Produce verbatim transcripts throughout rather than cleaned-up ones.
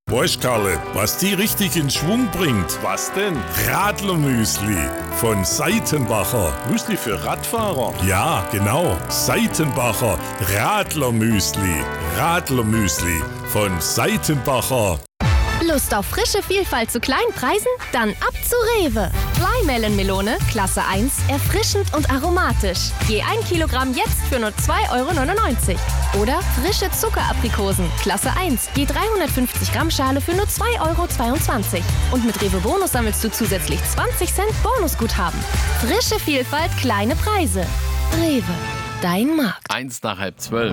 Weißt Karle, was die richtig in Schwung bringt? Was denn? Radlermüsli von Seitenbacher. Müsli für Radfahrer? Ja, genau. Seitenbacher Radlermüsli. Radlermüsli von Seitenbacher. Lust auf frische Vielfalt zu kleinen Preisen? Dann ab zu Rewe. Flymelon-Melone, Klasse eins, erfrischend und aromatisch. Je ein Kilogramm jetzt für nur zwei Euro neunundneunzig. Oder frische Zuckeraprikosen, Klasse eins, je dreihundertfünfzig Gramm Schale für nur zwei Euro zweiundzwanzig. Und mit Rewe Bonus sammelst du zusätzlich zwanzig Cent Bonusguthaben. Frische Vielfalt, kleine Preise. Rewe, dein Markt. Eins nach halb zwölf.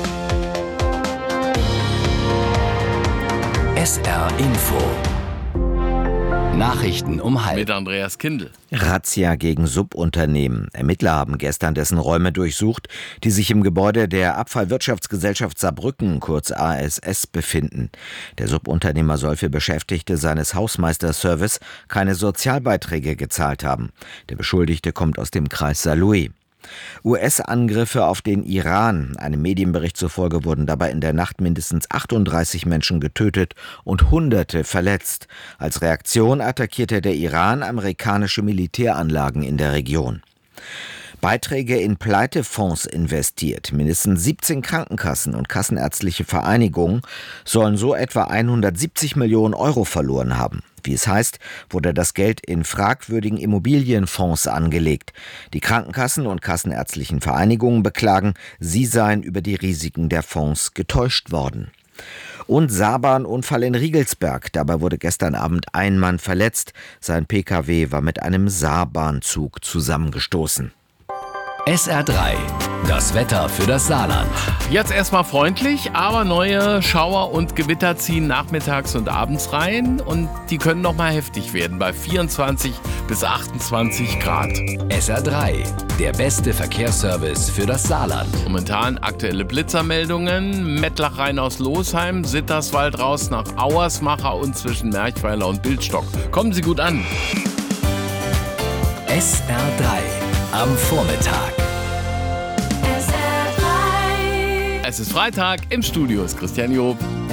S R Info. Nachrichten um halb. Mit Andreas Kindl. Razzia gegen Subunternehmen. Ermittler haben gestern dessen Räume durchsucht, die sich im Gebäude der Abfallwirtschaftsgesellschaft Saarbrücken, kurz A S S, befinden. Der Subunternehmer soll für Beschäftigte seines Hausmeisterservice keine Sozialbeiträge gezahlt haben. Der Beschuldigte kommt aus dem Kreis Saarlouis. U S-Angriffe auf den Iran. Einem Medienbericht zufolge wurden dabei in der Nacht mindestens achtunddreißig Menschen getötet und Hunderte verletzt. Als Reaktion attackierte der Iran amerikanische Militäranlagen in der Region. Beiträge in Pleitefonds investiert. Mindestens siebzehn Krankenkassen und kassenärztliche Vereinigungen sollen so etwa hundertsiebzig Millionen Euro verloren haben. Wie es heißt, wurde das Geld in fragwürdigen Immobilienfonds angelegt. Die Krankenkassen und kassenärztlichen Vereinigungen beklagen, sie seien über die Risiken der Fonds getäuscht worden. Und Saarbahnunfall in Riegelsberg. Dabei wurde gestern Abend ein Mann verletzt. Sein Pkw war mit einem Saarbahnzug zusammengestoßen. S R drei. Das Wetter für das Saarland. Jetzt erstmal freundlich, aber neue Schauer und Gewitter ziehen nachmittags und abends rein und die können noch mal heftig werden bei vierundzwanzig bis achtundzwanzig Grad. S R drei. Der beste Verkehrsservice für das Saarland. Momentan aktuelle Blitzermeldungen. Mettlach rein aus Losheim, Sitterswald raus nach Auersmacher und zwischen Merchweiler und Bildstock. Kommen Sie gut an. S R drei. Am Vormittag. Es ist Freitag, im Studio ist Christian Job.